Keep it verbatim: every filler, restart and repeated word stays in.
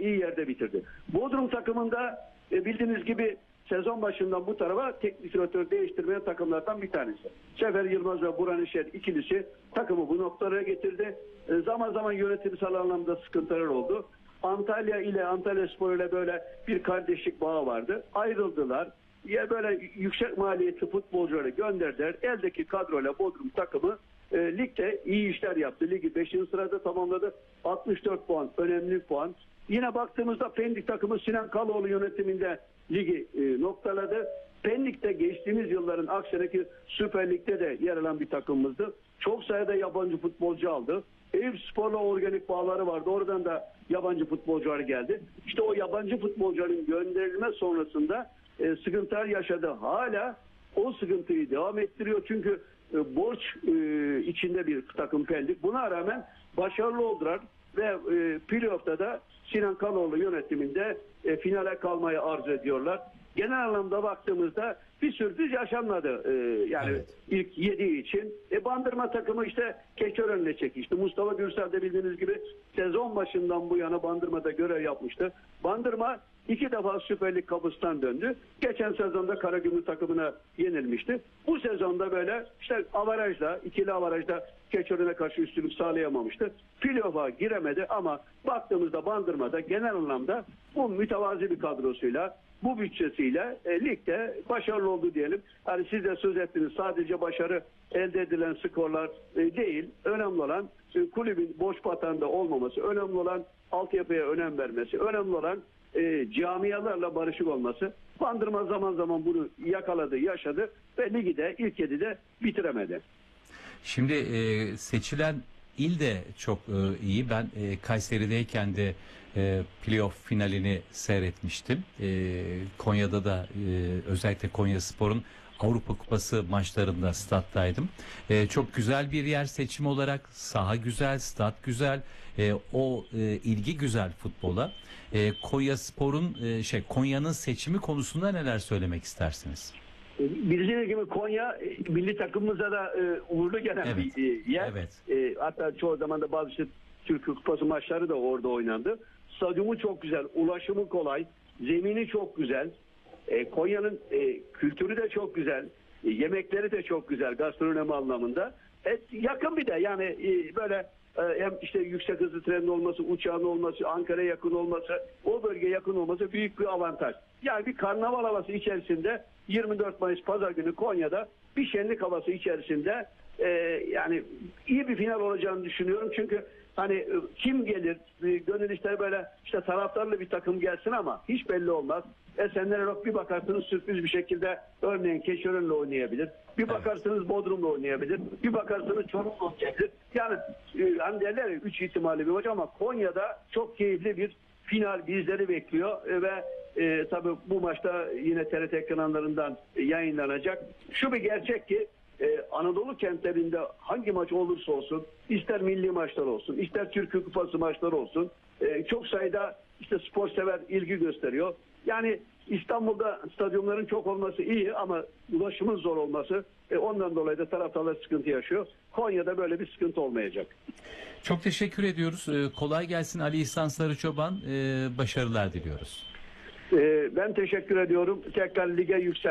iyi yerde bitirdi. Bodrum takımında e, bildiğiniz gibi sezon başından bu tarafa teknik direktör değiştirmeyen takımlardan bir tanesi. Sefer Yılmaz ve Buran İşer ikilisi takımı bu noktalara getirdi. E, zaman zaman yönetimsel anlamda sıkıntılar oldu. Antalya ile Antalyaspor ile böyle bir kardeşlik bağı vardı. Ayrıldılar. Ya böyle yüksek maliyetli futbolcuları gönderdiler. Eldeki kadroyla Bodrum takımı e, ligde iyi işler yaptı. Ligi beşinci sırada tamamladı. altmış dört puan, önemli puan. Yine baktığımızda Pendik takımı Sinan Kaloğlu yönetiminde ligi e, noktaladı. Pendik'te geçtiğimiz yılların aksine Süper Lig'de de yer alan bir takımımızdı. Çok sayıda yabancı futbolcu aldı. Eyüpspor'la organik bağları vardı. Oradan da yabancı futbolcular geldi. İşte o yabancı futbolcuların gönderilme sonrasında e, sıkıntılar yaşadı. Hala o sıkıntıyı devam ettiriyor. Çünkü e, borç e, içinde bir takım Pendik. Buna rağmen başarılı oldular ve e, playoff'ta da Sinan Kaloğlu yönetiminde e, finale kalmayı arzu ediyorlar. Genel anlamda baktığımızda bir sürpriz yaşanmadı. Ee, yani evet. ilk yediği için. E, Bandırma takımı işte Keçiören'le çekişti. Mustafa Gürsel de bildiğiniz gibi sezon başından bu yana Bandırma'da görev yapmıştı. Bandırma iki defa Süper Lig kapısından döndü. Geçen sezonda Karagümrük takımına yenilmişti. Bu sezonda böyle işte avarajla, ikili avarajla Keçiören'e karşı üstünlük sağlayamamıştı. Playoff'a giremedi ama baktığımızda Bandırma'da genel anlamda bu mütevazi bir kadrosuyla, bu bütçesiyle e, ligde başarılı oldu diyelim. Hani siz de söz ettiniz, sadece başarı elde edilen skorlar e, değil. Önemli olan e, kulübün boş batanda olmaması, önemli olan altyapıya önem vermesi, önemli olan e, camialarla barışık olması. Bandırma zaman zaman bunu yakaladı, yaşadı ve ligi de ilk yedide bitiremedi. Şimdi e, seçilen İl de çok e, iyi. Ben e, Kayseri'deyken de e, playoff finalini seyretmiştim. E, Konya'da da e, özellikle Konyaspor'un Avrupa Kupası maçlarında stat'taydım. E, çok güzel bir yer seçim olarak. Saha güzel, stat güzel. E, o e, ilgi güzel futbola. E, Konyaspor'un e, şey Konya'nın seçimi konusunda neler söylemek istersiniz? Bildiğiniz gibi Konya milli takımımıza da e, uğurlu gelen evet. bir yer. Evet. E, hatta çoğu zaman da bazı işte Türk Kupası maçları da orada oynandı. Stadyumu çok güzel, ulaşımı kolay, zemini çok güzel. E, Konya'nın e, kültürü de çok güzel, e, yemekleri de çok güzel gastronomi anlamında. E, yakın bir de yani e, böyle e, hem işte yüksek hızlı trenin olması, uçağın olması, Ankara'ya yakın olması, o bölgeye yakın olması büyük bir avantaj. Yani bir karnaval havası içerisinde yirmi dört Mayıs Pazar günü Konya'da bir şenlik havası içerisinde e, yani iyi bir final olacağını düşünüyorum. Çünkü hani e, kim gelir, e, gönül ister böyle işte taraftarlı bir takım gelsin ama hiç belli olmaz. Esenler bir bakarsınız sürpriz bir şekilde örneğin Keçiören'le oynayabilir. Bir bakarsınız Bodrum'la oynayabilir. Bir bakarsınız Çorum'la oynayabilir. Yani e, hani derler ya üç ihtimali bir maç ama Konya'da çok keyifli bir final bizleri bekliyor e, ve e, tabii bu maçta yine T R T ekranlarından e, yayınlanacak. Şu bir gerçek ki e, Anadolu kentlerinde hangi maç olursa olsun, ister milli maçlar olsun, ister Türkiye Kupası maçları olsun, e, çok sayıda işte spor sever ilgi gösteriyor. Yani İstanbul'da stadyumların çok olması iyi ama ulaşımın zor olması e, ondan dolayı da taraftarlar sıkıntı yaşıyor. Konya'da böyle bir sıkıntı olmayacak. Çok teşekkür ediyoruz. Ee, kolay gelsin Ali İhsan Sarıçoban. Ee, başarılar diliyoruz. Ee, ben teşekkür ediyorum. Tekrar lige yüksel.